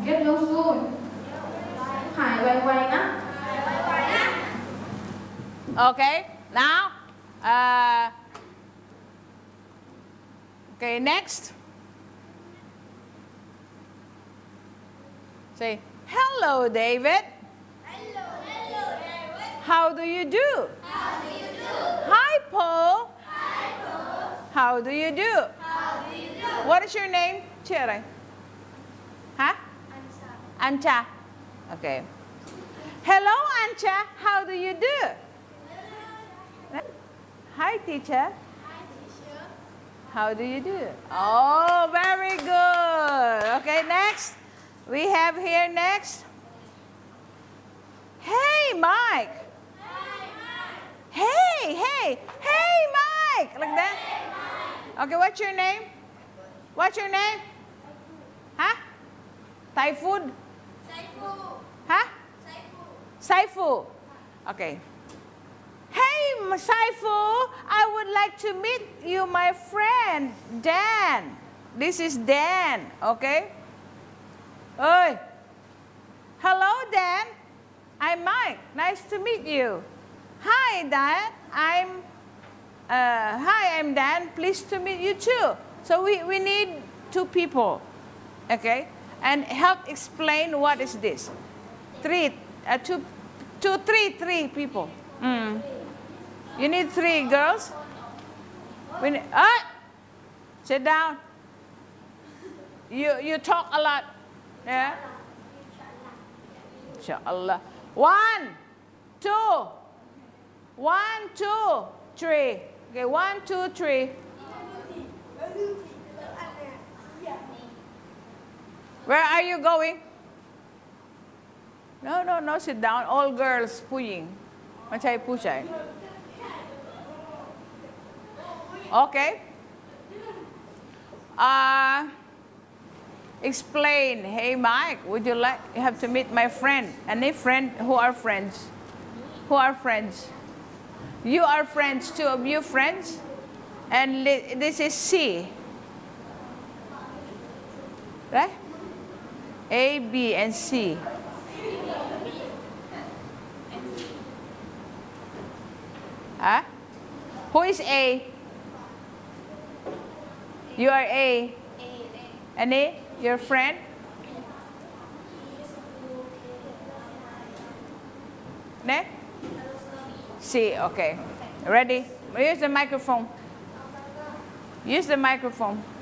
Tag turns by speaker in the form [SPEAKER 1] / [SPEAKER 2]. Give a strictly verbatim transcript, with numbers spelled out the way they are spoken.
[SPEAKER 1] Get well soon หายไวๆนะ
[SPEAKER 2] Okay, now, uh, okay, next. Say, hello, David.
[SPEAKER 3] Hello, hello, David.
[SPEAKER 2] How do you do?
[SPEAKER 3] How do you do?
[SPEAKER 2] Hi, Paul.
[SPEAKER 3] Hi, Paul.
[SPEAKER 2] How do you do?
[SPEAKER 3] How do you do?
[SPEAKER 2] What is your name? ชื่ออะไร Huh?
[SPEAKER 3] Ansa.
[SPEAKER 2] Anja. Okay. Hello, Anja. How do you do? Hi, teacher.
[SPEAKER 3] Hi, teacher.
[SPEAKER 2] How do you do? Oh, very good. Okay, next. We have here next. Hey, Mike.
[SPEAKER 3] Hi, Mike.
[SPEAKER 2] Hey, hey, hey, Mike. Like that. Okay, what's your name? What's your name? Huh? Typhoon?
[SPEAKER 3] Saifu.
[SPEAKER 2] Huh?
[SPEAKER 3] Saifu.
[SPEAKER 2] Saifu. Okay. Hey, Saifu, I would like to meet you, my friend, Dan. This is Dan, okay? Oi. Hello, Dan. I'm Mike. Nice to meet you. Hi, Dan. I'm, uh, hi, I'm Dan. Pleased to meet you too. So we, we need two people, okay? And help explain what is this. Three, uh, two, two, three, three people. Mm. You need three girls. We need, ah, sit down. You you talk a lot. Yeah. Inshallah. One, two, one, two, three. Okay, one, two, three. Where are you going? No, no, no, sit down. All girls, ผู้หญิง ไม่ใช่ผู้ชาย Okay. Uh, explain. Hey, Mike, would you like, you have to meet my friend. Any friend, who are friends? Who are friends? You are friends, two of you friends. And this is C. Right? A, B, and C. Huh? Who is A? You are A. And A, your friend? Next? C, okay. Ready? Use the microphone. Use the microphone.